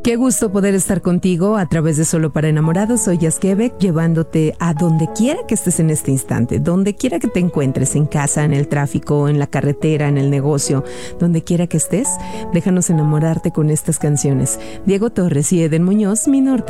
Qué gusto poder estar contigo a través de Solo para Enamorados. Soy Jazz Quebec, llevándote a donde quiera que estés en este instante, donde quiera que te encuentres, en casa, en el tráfico, en la carretera, en el negocio, donde quiera que estés. Déjanos enamorarte con estas canciones. Diego Torres y Eden Muñoz, Mi Norte.